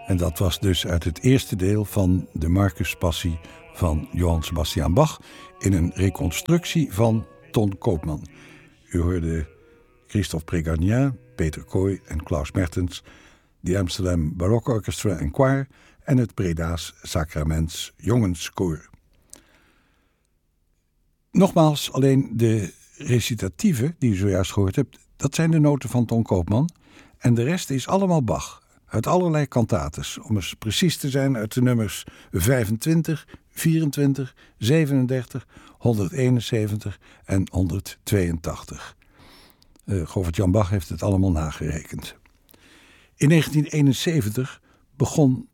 En dat was dus uit het eerste deel van de Marcus-passie van Johann Sebastian Bach in een reconstructie van Ton Koopman. U hoorde Christophe Prégagnat, Peter Kooi en Klaus Mertens, de Amsterdam Baroque Orchestra en Choir en het Breda's Sacraments Jongenskoor. Nogmaals, alleen de recitatieve die u zojuist gehoord hebt, dat zijn de noten van Ton Koopman. En de rest is allemaal Bach, uit allerlei kantates. Om eens precies te zijn, uit de nummers 25, 24, 37, 171 en 182. Govert Jan Bach heeft het allemaal nagerekend. In 1971 begon